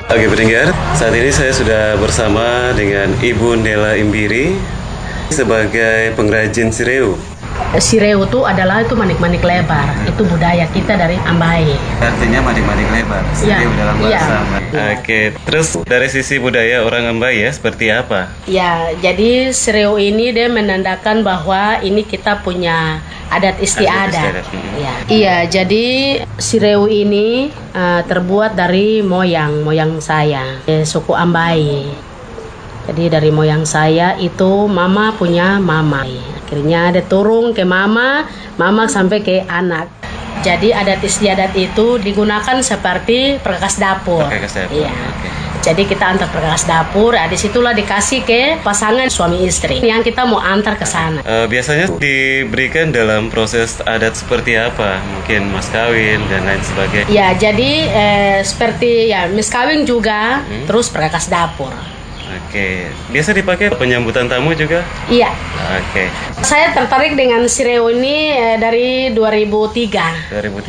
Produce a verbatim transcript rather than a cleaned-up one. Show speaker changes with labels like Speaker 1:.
Speaker 1: Oke pendengar, saat ini saya sudah bersama dengan Ibu Nela Imbiri sebagai pengrajin sireu.
Speaker 2: Sireu itu adalah itu manik-manik lebar, itu budaya kita dari Ambai.
Speaker 1: Artinya manik-manik lebar, sireu
Speaker 2: Ya,
Speaker 1: dalam
Speaker 2: iya.
Speaker 1: bahasa Ambai.
Speaker 2: Ya.
Speaker 1: Oke, terus dari sisi budaya orang Ambai ya, seperti apa?
Speaker 2: Ya, jadi sireu ini dia menandakan bahwa ini kita punya adat istiadat.
Speaker 1: Adat istiadat, mm.
Speaker 2: Ya. Iya, jadi sireu ini uh, terbuat dari moyang, moyang saya, eh, suku Ambai. Jadi dari moyang saya itu mama punya mama. Akhirnya ada turun ke mama, mama sampai ke anak. Jadi adat istiadat itu digunakan seperti perkakas dapur.
Speaker 1: Perkakas dapur.
Speaker 2: Iya.
Speaker 1: Okay.
Speaker 2: Jadi kita antar perkakas dapur, nah, disitulah dikasih ke pasangan suami istri yang kita mau antar ke sana.
Speaker 1: Uh, biasanya diberikan dalam proses adat seperti apa? Mungkin mas kawin dan lain sebagainya.
Speaker 2: Ya, jadi eh, seperti ya mis kawin juga,
Speaker 1: Hmm.
Speaker 2: terus perkakas dapur.
Speaker 1: Oke, biasa dipakai penyambutan tamu juga?
Speaker 2: Iya.
Speaker 1: Oke.
Speaker 2: Saya tertarik dengan sireu ini eh, dari dua ribu tiga.
Speaker 1: dua ribu tiga